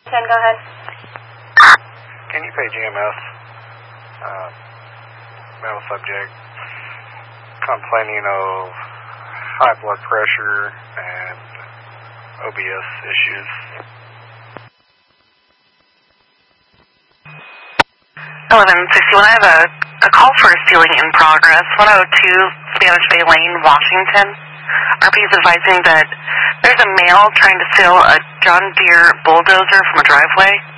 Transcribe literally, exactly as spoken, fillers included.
ten, go ahead. Can you page E M S? Uh, male subject complaining of high blood pressure and O B S issues. eleven sixty-one, I have a, a call for a stealing in progress. one oh two Spanish Bay Lane, Washington. R P is advising that there's a male trying to steal a John Deere bulldozer from a driveway.